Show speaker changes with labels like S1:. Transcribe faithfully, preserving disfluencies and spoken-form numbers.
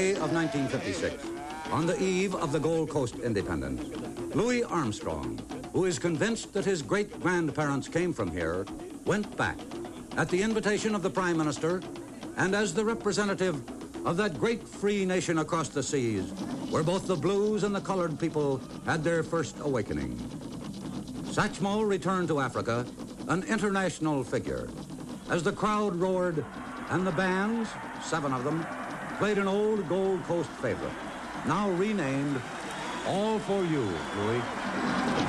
S1: May of nineteen fifty-six, on the eve of the Gold Coast independence, Louis Armstrong, who is convinced that his great-grandparents came from here, went back at the invitation of the Prime Minister and as the representative of that great free nation across the seas where both the blues and the colored people had their first awakening. Satchmo returned to Africa an international figure as the crowd roared and the bands, seven of them, played an old Gold Coast favorite, now renamed All for You, Louis.